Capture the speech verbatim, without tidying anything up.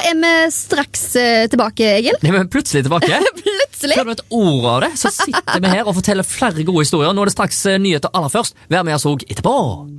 er vi straks uh, tilbake, Egil. Nei, men plutselig tilbake. Plutselig. Før du vet ord av det, så sitter vi her og forteller flere gode historier. Nå er det straks uh, nyheter aller først. Vær med oss også etterpå.